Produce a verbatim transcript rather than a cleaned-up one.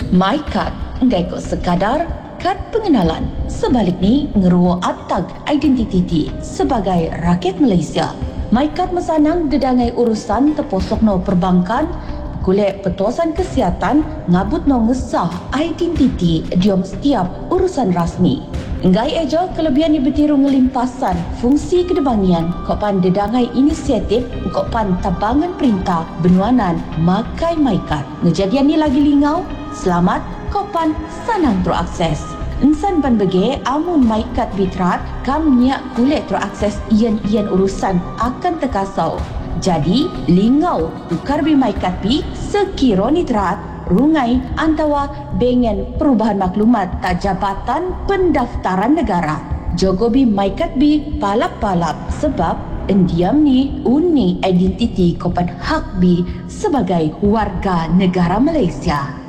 MyKad enggak ikut sekadar kad pengenalan. Sebalik ni ngeruo atag identiti ti sebagai rakyat Malaysia. MyKad mesanang dedangai urusan terposok no perbankan, kulit petuasan kesihatan, ngabut no ngesah identiti diom setiap urusan rasmi. Ngai ejo kelebihan ni bertiru ngelimpasan fungsi kedebangian kopan dedangai inisiatif kopan tabangan perintah benuanan makai MyKad. Ngejadian ni lagi lingau, selamat kopan sanang terakses. Insan ban bege amun MyKad bitrat kam niak kulit terakses ian-ian urusan akan terkasau. Jadi lingau tukar bi MyKad pi sekiro ni terat rungai antawa bengen perubahan maklumat tak Jabatan Pendaftaran Negara. Jogo bi MyKad bi palap-palap sebab endiam ni uni identiti kopan hak bi sebagai warga negara Malaysia.